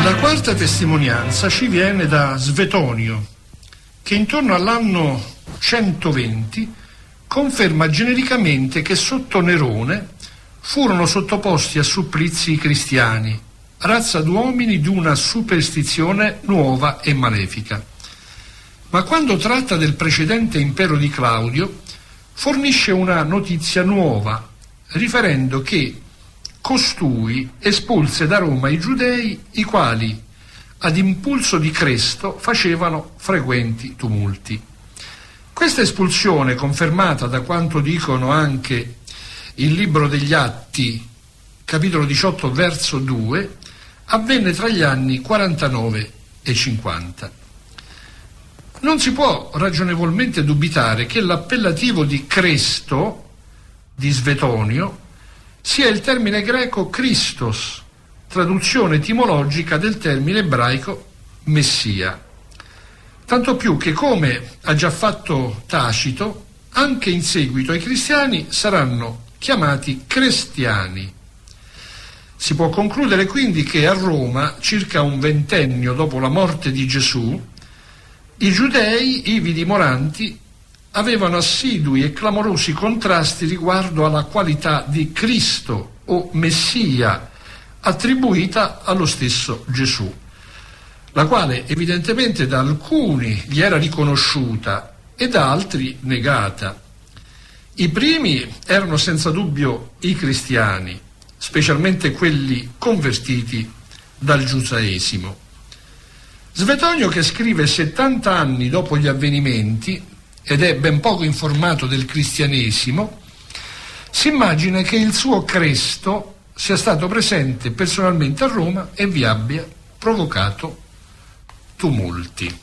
La quarta testimonianza ci viene da Svetonio, che intorno all'anno 120 conferma genericamente che sotto Nerone furono sottoposti a supplizi i cristiani, razza d'uomini di una superstizione nuova e malefica. Ma quando tratta del precedente impero di Claudio, fornisce una notizia nuova, riferendo che costui espulse da Roma i giudei, i quali, ad impulso di Cresto, facevano frequenti tumulti. Questa espulsione, confermata da quanto dicono anche il libro degli Atti, capitolo 18, verso 2, avvenne tra gli anni 49 e 50. Non si può ragionevolmente dubitare che l'appellativo di Cresto, di Svetonio, sia il termine greco Christos, traduzione etimologica del termine ebraico Messia. Tanto più che, come ha già fatto Tacito, anche in seguito ai cristiani saranno chiamati cristiani. Si può concludere quindi che a Roma, circa un ventennio dopo la morte di Gesù, i giudei ivi dimoranti avevano assidui e clamorosi contrasti riguardo alla qualità di Cristo o Messia attribuita allo stesso Gesù, la quale evidentemente da alcuni gli era riconosciuta e da altri negata. I primi erano senza dubbio i cristiani, specialmente quelli convertiti dal giudaesimo. Svetonio, che scrive 70 anni dopo gli avvenimenti ed è ben poco informato del cristianesimo, si immagina che il suo Cresto sia stato presente personalmente a Roma e vi abbia provocato tumulti.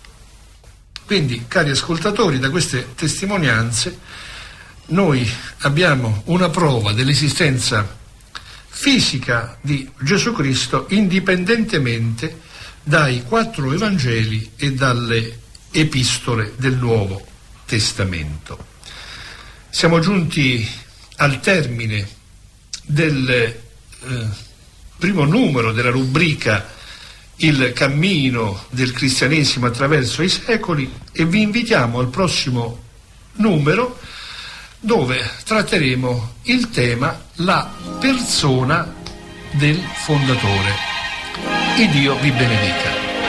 Quindi, cari ascoltatori, da queste testimonianze noi abbiamo una prova dell'esistenza fisica di Gesù Cristo, indipendentemente dai 4 Evangeli e dalle epistole del Nuovo Testamento. Siamo giunti al termine del primo numero della rubrica Il cammino del cristianesimo attraverso i secoli e vi invitiamo al prossimo numero, dove tratteremo il tema la persona del fondatore. Il Dio vi benedica.